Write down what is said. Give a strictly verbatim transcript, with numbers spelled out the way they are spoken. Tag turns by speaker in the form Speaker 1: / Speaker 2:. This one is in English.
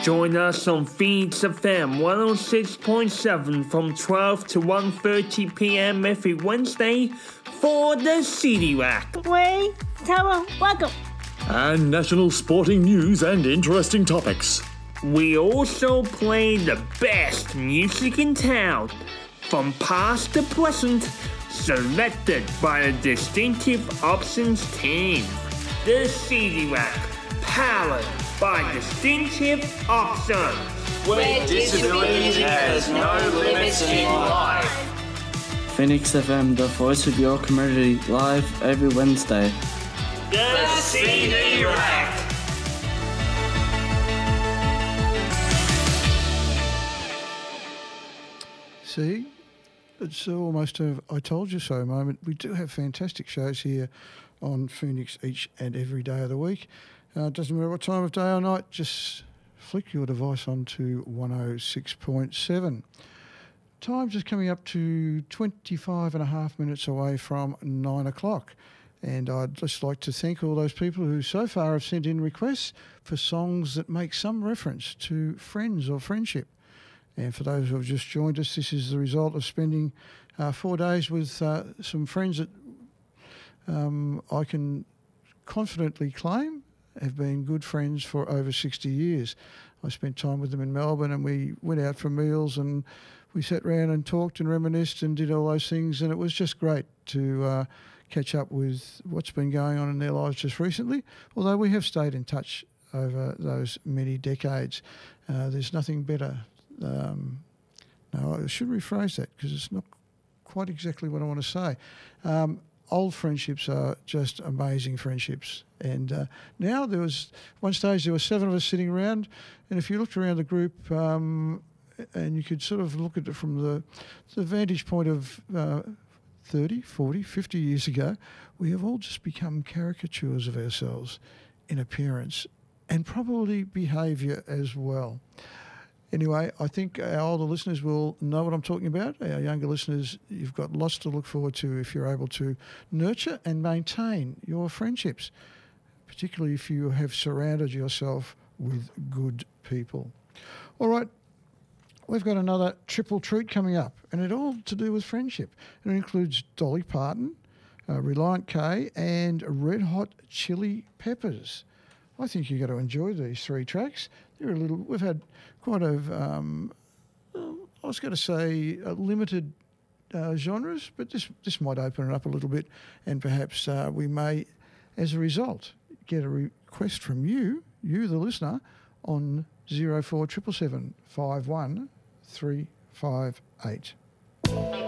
Speaker 1: Join us on Phoenix F M one oh six point seven from twelve to one thirty p.m. every Wednesday for the City Rack.
Speaker 2: Wait, Tara, welcome.
Speaker 3: And national sporting news and interesting topics.
Speaker 1: We also play the best music in town, from past to present, selected by the Distinctive Options team. The City Rack, powered by Distinctive Options,
Speaker 4: where disability has no limits in life.
Speaker 5: Phoenix F M, the voice of your community, live every Wednesday.
Speaker 4: The City Rack.
Speaker 6: See, it's almost a I told you so moment. We do have fantastic shows here on Phoenix each and every day of the week. Uh, it doesn't matter what time of day or night, just flick your device onto one oh six point seven. Time just coming up to twenty-five and a half minutes away from nine o'clock. And I'd just like to thank all those people who so far have sent in requests for songs that make some reference to friends or friendship. And for those who have just joined us, this is the result of spending uh, four days with uh, some friends that um, I can confidently claim have been good friends for over sixty years. I spent time with them in Melbourne and we went out for meals and we sat around and talked and reminisced and did all those things, and it was just great to uh, catch up with what's been going on in their lives just recently, although we have stayed in touch over those many decades. Uh, there's nothing better. Um, no, I should rephrase that because it's not quite exactly what I want to say. Um, Old friendships are just amazing friendships. And uh, now there was, one stage there were seven of us sitting around, and if you looked around the group um, and you could sort of look at it from the, the vantage point of uh, thirty, forty, fifty years ago, we have all just become caricatures of ourselves in appearance and probably behaviour as well. Anyway, I think our older listeners will know what I'm talking about. Our younger listeners, you've got lots to look forward to if you're able to nurture and maintain your friendships, particularly if you have surrounded yourself with good people. All right, we've got another triple treat coming up, and it all to do with friendship. And it includes Dolly Parton, uh, Reliant K, and Red Hot Chili Peppers. I think you're going to enjoy these three tracks. They're a little. We've had quite a, um, I was going to say, a limited uh, genres, but this this might open it up a little bit, and perhaps uh, we may, as a result, get a request from you, you the listener, on zero four seven seven five one three five eight.